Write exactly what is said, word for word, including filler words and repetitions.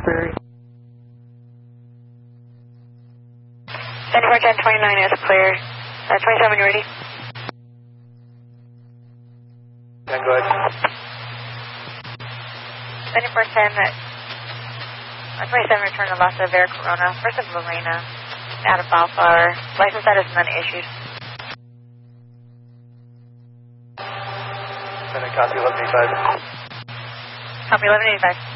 Prairie. seventy-four ten twenty-nine is clear. Uh, twenty-seven, you ready? ten, go ahead. seventy-four ten, uh, twenty-seven, return to Las Vera Corona, first of Lorena, out of Balfar. License status none issued. Then a copy eleven eighty-five. Copy eleven eighty-five.